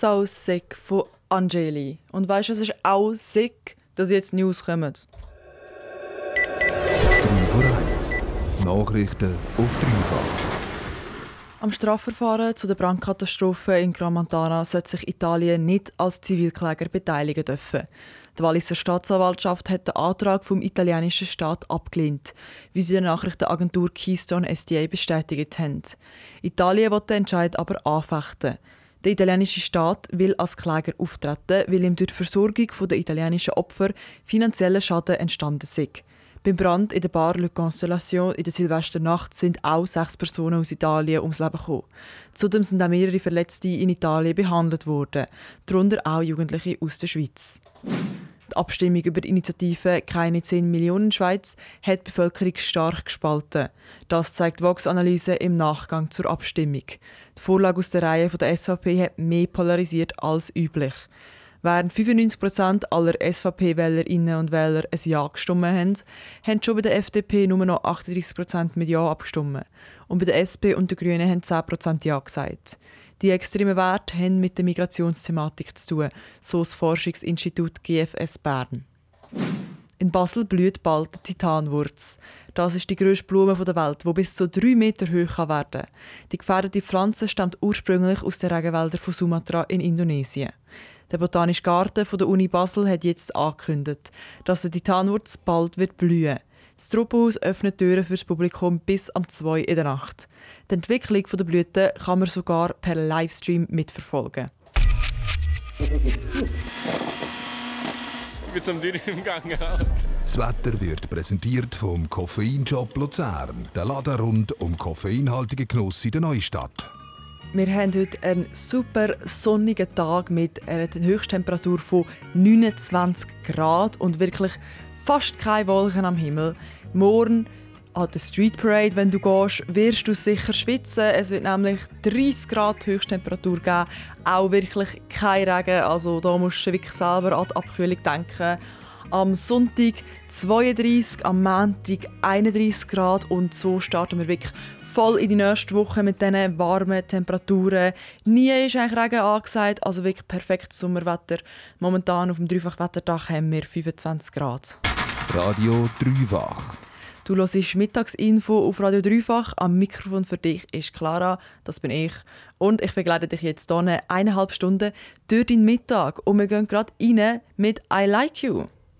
so sick von Angeli. Und weißt du, es ist auch sick, dass jetzt News kommen. 3 vor 1. Nachrichten auf dreifach. Am Strafverfahren zu der Brandkatastrophe in Crans-Montana sollte sich Italien nicht als Zivilkläger beteiligen dürfen. Die Walliser Staatsanwaltschaft hat den Antrag vom italienischen Staat abgelehnt, wie sie der Nachrichtenagentur Keystone SDA bestätigt haben. Italien will den Entscheid aber anfechten. Der italienische Staat will als Kläger auftreten, weil ihm durch die Versorgung der italienischen Opfer finanzieller Schaden entstanden ist. Beim Brand in der Bar Le Constellation in der Silvesternacht sind auch 6 Personen aus Italien ums Leben gekommen. Zudem sind auch mehrere Verletzte in Italien behandelt worden, darunter auch Jugendliche aus der Schweiz. Die Abstimmung über die Initiative «Keine 10 Millionen Schweiz» hat die Bevölkerung stark gespalten. Das zeigt Vox-Analyse im Nachgang zur Abstimmung. Die Vorlage aus der Reihe der SVP hat mehr polarisiert als üblich. Während 95% aller SVP-Wählerinnen und Wähler ein Ja gestimmt haben, haben schon bei der FDP nur noch 38% mit Ja abgestimmt. Und bei der SP und den Grünen haben 10% Ja gesagt. Die extremen Werte haben mit der Migrationsthematik zu tun, so das Forschungsinstitut GFS Bern. In Basel blüht bald die Titanwurz. Das ist die grösste Blume der Welt, die bis zu 3 Meter hoch werden kann. Die gefährdete Pflanze stammt ursprünglich aus den Regenwäldern von Sumatra in Indonesien. Der Botanische Garten der Uni Basel hat jetzt angekündigt, dass die Titanwurz bald blühen wird. Das Tropenhaus öffnet Türen für das Publikum bis am 2 in der Nacht. Die Entwicklung der Blüten kann man sogar per Livestream mitverfolgen. Mit so einem Dürren im Gang. Das Wetter wird präsentiert vom Koffeinshop Luzern. Der Laden rund um koffeinhaltige Genuss in der Neustadt. Wir haben heute einen super sonnigen Tag mit einer Höchsttemperatur von 29 Grad und wirklich fast keine Wolken am Himmel. Morgen an der Street Parade, wenn du gehst, wirst du sicher schwitzen. Es wird nämlich 30 Grad Höchsttemperatur geben. Auch wirklich kein Regen. Also da musst du wirklich selber an die Abkühlung denken. Am Sonntag 32, am Montag 31 Grad und so starten wir wirklich voll in die nächste Woche mit diesen warmen Temperaturen. Nie ist eigentlich Regen angesagt, also wirklich perfektes Sommerwetter. Momentan auf dem Dreifachwetterdach haben wir 25 Grad. Radio Dreifach. Du hörst Mittagsinfo auf Radio Dreifach. Am Mikrofon für dich ist Clara, das bin ich. Und ich begleite dich jetzt hier 1,5 Stunden durch deinen Mittag. Und wir gehen gerade rein mit «I Like You».